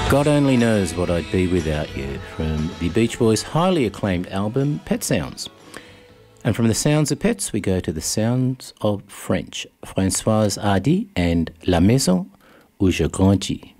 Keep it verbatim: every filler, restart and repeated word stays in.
God Only Knows What I'd Be Without You from the Beach Boys' highly acclaimed album Pet Sounds. And from the sounds of pets, we go to the sounds of French. Françoise Hardy and La Maison où je grandis.